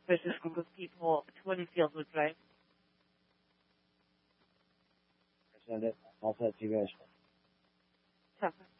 versus a group of people to what he feels was right. I send it. I'll send it to you guys. Tough.